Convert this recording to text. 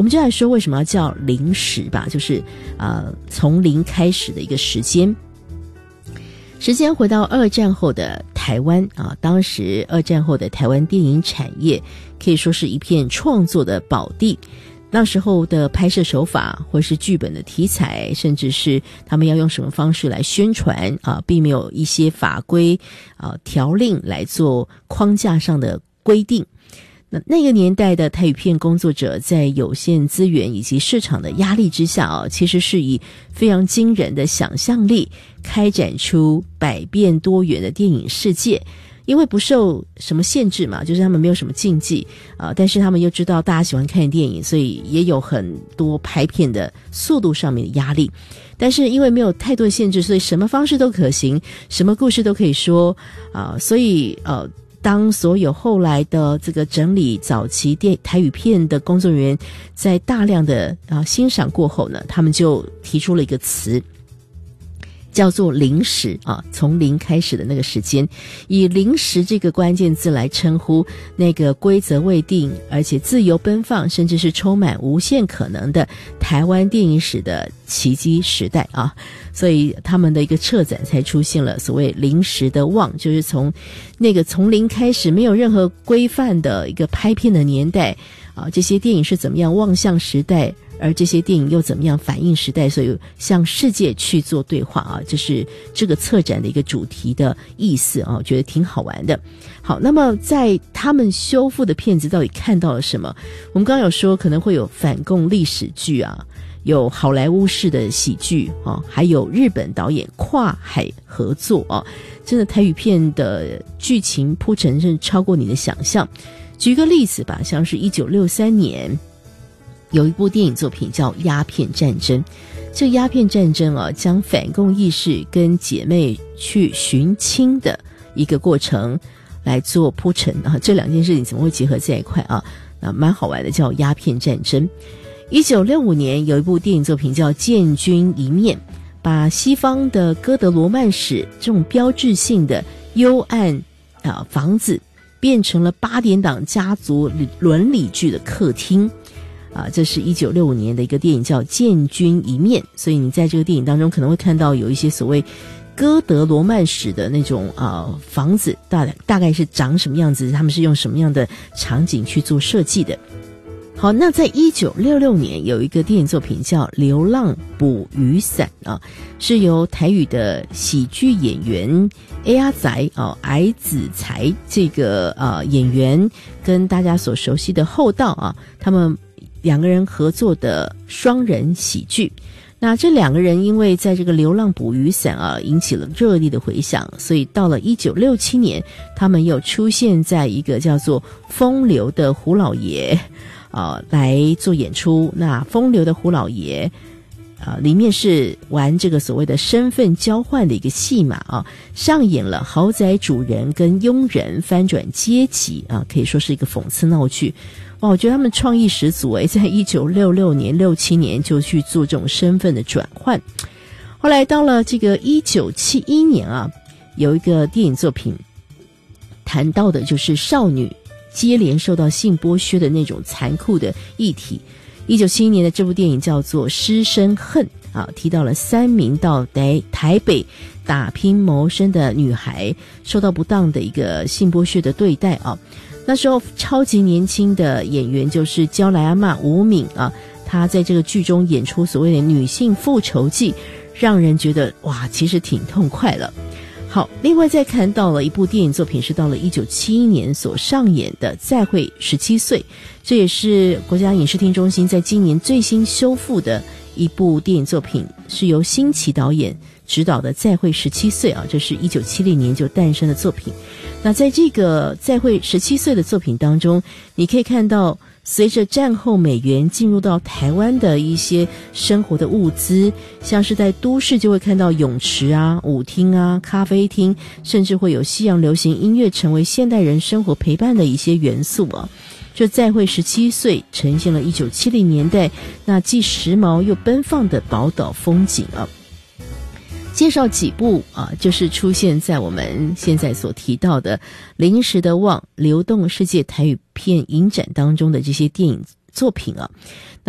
我们就来说为什么要叫零时吧，就是从零开始的一个时间。时间回到二战后的台湾啊，当时二战后的台湾电影产业可以说是一片创作的宝地。那时候的拍摄手法或是剧本的题材，甚至是他们要用什么方式来宣传并没有一些法规条令来做框架上的规定。那个年代的台语片工作者在有限资源以及市场的压力之下其实是以非常惊人的想象力开展出百变多元的电影世界。因为不受什么限制嘛，就是他们没有什么禁忌但是他们又知道大家喜欢看电影，所以也有很多拍片的速度上面的压力。但是因为没有太多的限制，所以什么方式都可行，什么故事都可以说所以当所有后来的这个整理早期台语片的工作人员在大量的欣赏过后呢，他们就提出了一个词叫做零时从零开始的那个时间，以零时这个关键字来称呼那个规则未定而且自由奔放甚至是充满无限可能的台湾电影史的奇迹时代所以他们的一个策展才出现了所谓零时的望，就是从那个从零开始没有任何规范的一个拍片的年代这些电影是怎么样望向时代，而这些电影又怎么样反映时代，所以向世界去做对话这是这个策展的一个主题的意思我觉得挺好玩的。好，那么在他们修复的片子到底看到了什么？我们刚刚有说可能会有反共历史剧有好莱坞式的喜剧还有日本导演跨海合作真的台语片的剧情铺陈是超过你的想象。举个例子吧，像是1963年有一部电影作品叫《鸦片战争》。这个鸦片战争将反共意识跟姐妹去寻亲的一个过程来做铺陈这两件事情怎么会结合在一块蛮好玩的，叫鸦片战争。1965年有一部电影作品叫《建军一面》，把西方的哥德罗曼史这种标志性的幽暗房子变成了8点档家族伦理剧的客厅这是1965年的一个电影叫《建军一面》。所以你在这个电影当中可能会看到有一些所谓哥德罗曼史的那种房子大概是长什么样子，他们是用什么样的场景去做设计的。好，那在1966年有一个电影作品叫《流浪捕鱼伞》是由台语的喜剧演员阿仔矮子才这个演员跟大家所熟悉的厚道他们两个人合作的双人喜剧。那这两个人因为在这个流浪捕鱼伞引起了热烈的回响，所以到了1967年他们又出现在一个叫做风流的胡老爷来做演出。那风流的胡老爷里面是玩这个所谓的身份交换的一个戏码上演了豪宅主人跟佣人翻转阶级可以说是一个讽刺闹剧。我觉得他们创意十足在1966年67年就去做这种身份的转换。后来到了这个1971年有一个电影作品谈到的就是少女接连受到性剥削的那种残酷的议题。1971年的这部电影叫做《师生恨》提到了3名到台北打拼谋生的女孩受到不当的一个性剥削的对待那时候超级年轻的演员就是娇来阿嬷吴敏她在这个剧中演出所谓的女性复仇记，让人觉得哇其实挺痛快了。好，另外再看到了一部电影作品是到了1971年所上演的《再会17岁》，这也是国家影视厅中心在今年最新修复的一部电影作品，是由辛弃导演执导的《再会17岁》这是1970年就诞生的作品。那在这个《再会17岁》的作品当中，你可以看到随着战后美元进入到台湾的一些生活的物资，像是在都市就会看到泳池舞厅咖啡厅，甚至会有西洋流行音乐成为现代人生活陪伴的一些元素这再会17岁呈现了1970年代那既时髦又奔放的宝岛风景介绍几部就是出现在我们现在所提到的临时的望流动世界台语片影展当中的这些电影作品